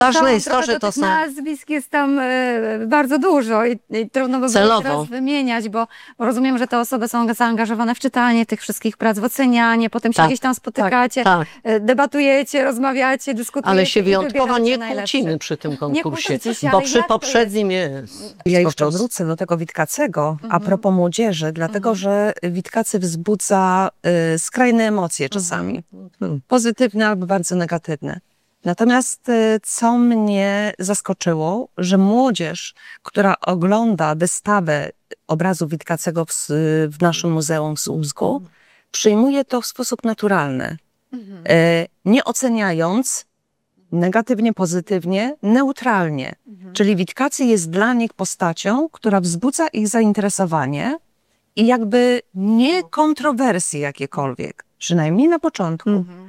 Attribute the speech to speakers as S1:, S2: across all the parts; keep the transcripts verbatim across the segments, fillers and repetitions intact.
S1: Ważne jest to, że to są...
S2: nazwisk jest tam e, bardzo dużo i, i trudno by było teraz wymieniać, bo, bo rozumiem, że te osoby są zaangażowane w czytanie tych wszystkich prac, w ocenianie, potem się
S1: tak,
S2: gdzieś tam spotykacie,
S1: tak, tak.
S2: debatujecie, rozmawiacie, dyskutujecie.
S1: Ale się wyjątkowo nie kłócimy przy tym konkursie, się, bo przy poprzednim jest. jest.
S3: Ja jeszcze wrócę do tego Witkacego, mhm. a propos młodzieży, dlatego, mhm. że Witkacy wzbudza y, skrajne emocje czasami, mhm. pozytywne albo bardzo negatywne. Natomiast co mnie zaskoczyło, że młodzież, która ogląda wystawę obrazu Witkacego w, w naszym muzeum w Słupsku, przyjmuje to w sposób naturalny, mhm. e, nie oceniając negatywnie, pozytywnie, neutralnie. Mhm. Czyli Witkacy jest dla nich postacią, która wzbudza ich zainteresowanie i jakby nie kontrowersje jakiekolwiek, przynajmniej na początku. Mhm.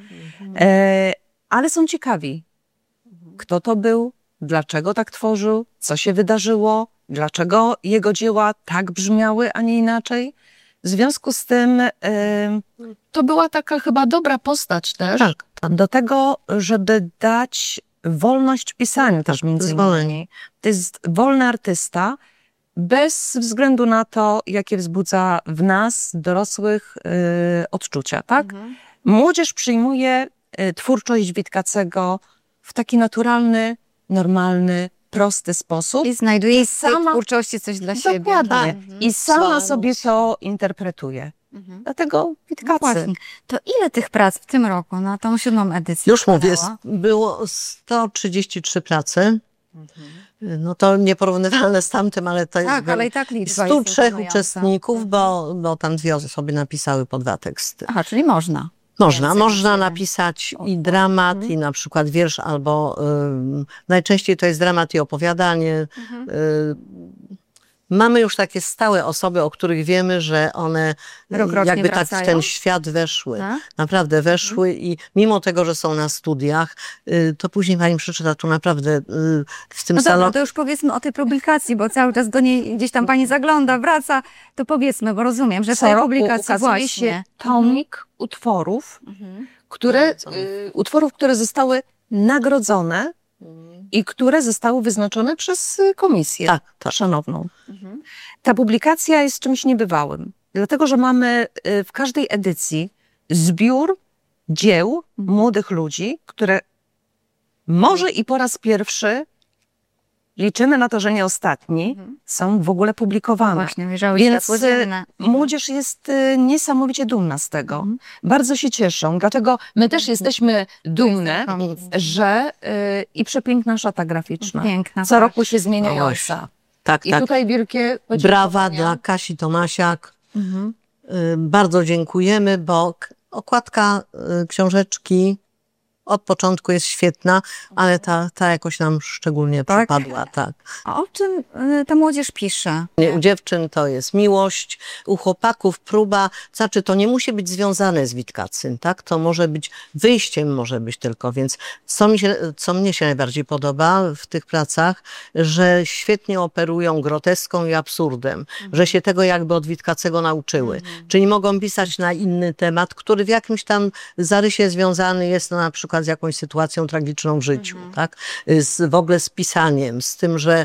S3: E, ale są ciekawi, kto to był, dlaczego tak tworzył, co się wydarzyło, dlaczego jego dzieła tak brzmiały, a nie inaczej. W związku z tym... Yy,
S4: to była taka chyba dobra postać też.
S3: Tak, do tego, żeby dać wolność pisaniu też między innymi. To jest wolny artysta, bez względu na to, jakie wzbudza w nas, dorosłych, yy, odczucia, tak? Mhm. Młodzież przyjmuje twórczość Witkacego w taki naturalny, normalny, prosty sposób.
S2: I znajduje w tej twórczości coś dla siebie.
S3: Dokładnie. Mhm. I sama sobie to interpretuje. Mhm. Dlatego Witkacy.
S2: No to ile tych prac w tym roku na tą siódmą edycję?
S1: Już mówię, było sto trzydzieści trzy prace. Mhm. No to nieporównywalne z tamtym, ale to
S2: tak,
S1: jest
S2: ale i tak liczba
S1: stu trzech uczestników, bo, bo tam dwie sobie napisały po dwa teksty.
S2: Aha, czyli można.
S1: Można, można napisać i dramat, mhm. i na przykład wiersz, albo y, najczęściej to jest dramat i opowiadanie. Mhm. Y, mamy już takie stałe osoby, o których wiemy, że one
S2: Rokrocznie
S1: jakby
S2: wracają?
S1: tak w ten świat weszły.
S2: Tak?
S1: Naprawdę weszły mhm. i mimo tego, że są na studiach, y, to później pani przeczyta tu naprawdę y, w tym
S2: no
S1: salonie.
S2: No to już powiedzmy o tej publikacji, bo cały czas do niej gdzieś tam pani zagląda, wraca, to powiedzmy, bo rozumiem, że w tej publikacji właśnie
S3: się tomik mhm. utworów, mhm. które, y, utworów, które zostały nagrodzone mhm. i które zostały wyznaczone przez komisję
S1: tak, tak.
S3: szanowną. Mhm. Ta publikacja jest czymś niebywałym, dlatego że mamy y, w każdej edycji zbiór dzieł mhm. młodych ludzi, które może i po raz pierwszy, liczymy na to, że nie ostatni, mhm. są w ogóle publikowane.
S2: No właśnie,
S3: więc młodzież jest y, niesamowicie dumna z tego. Mhm. Bardzo się cieszą. Dlatego my też jesteśmy dumne, że y, i przepiękna szata graficzna.
S2: Piękna,
S3: co roku się zmieniająca.
S1: Tak,
S3: I
S1: tak.
S3: tutaj wielkie
S1: brawa dla Kasi Tomasiak. Mhm. Y, bardzo dziękujemy, bo okładka y, książeczki od początku jest świetna, ale ta, ta jakoś nam szczególnie tak? przypadła. Tak.
S2: A o czym ta młodzież pisze?
S1: U dziewczyn to jest miłość, u chłopaków próba, znaczy to nie musi być związane z Witkacym, tak? To może być wyjściem, może być tylko, więc co, mi się, co mnie się najbardziej podoba w tych pracach, że świetnie operują groteską i absurdem, mhm. że się tego jakby od Witkacego nauczyły. Mhm. Czyli mogą pisać na inny temat, który w jakimś tam zarysie związany jest no, na przykład z jakąś sytuacją tragiczną w życiu, mhm. tak? Z, w ogóle z pisaniem, z tym, że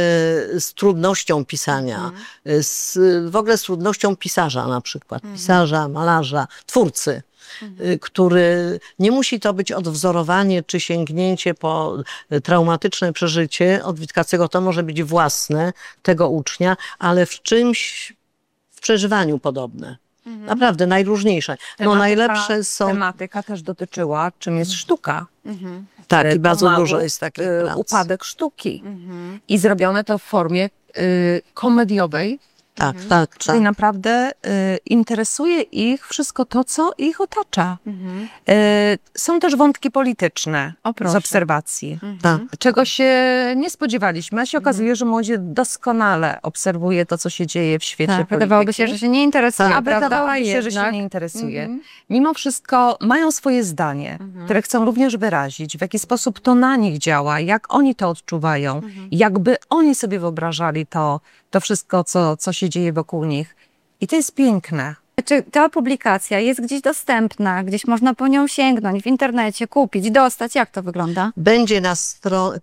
S1: y, z trudnością pisania, mhm. z, w ogóle z trudnością pisarza na przykład, mhm. pisarza, malarza, twórcy, mhm. y, który nie musi to być odwzorowanie czy sięgnięcie po traumatyczne przeżycie od Witkacego, to może być własne tego ucznia, ale w czymś, w przeżywaniu podobne. Mhm. Naprawdę najróżniejsze. No
S3: tematyka,
S1: najlepsze są...
S3: Tematyka też dotyczyła, czym jest sztuka.
S1: Mhm. Tak, i bardzo dużo jest takich prac.
S3: Upadek sztuki. Mhm. I zrobione to w formie y, komediowej.
S1: Tak, mhm. tak,
S3: Czyli
S1: tak.
S3: naprawdę y, interesuje ich wszystko to, co ich otacza. Mhm. Y, są też wątki polityczne z obserwacji.
S1: Mhm. Tak.
S3: Czego się nie spodziewaliśmy, a się okazuje, mhm. że młodzież doskonale obserwuje to, co się dzieje w świecie
S2: tak,
S3: polityki.
S2: Wydawałoby się, że się nie interesuje.
S3: Tak, a wydawało się, że się nie interesuje. Mhm. Mimo wszystko mają swoje zdanie, mhm. które chcą również wyrazić, w jaki sposób to na nich działa, jak oni to odczuwają, mhm. jakby oni sobie wyobrażali to, to wszystko, co, co się dzieje wokół nich. I to jest piękne.
S2: Czy ta publikacja jest gdzieś dostępna, gdzieś można po nią sięgnąć w internecie, kupić, dostać? Jak to wygląda?
S1: Będzie na stronie,